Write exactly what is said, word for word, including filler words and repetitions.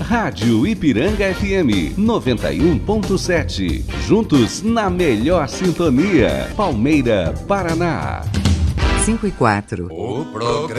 Rádio Ipiranga F M noventa e um ponto sete. Juntos na melhor sintonia. Palmeira, Paraná. cinco e quatro. O programa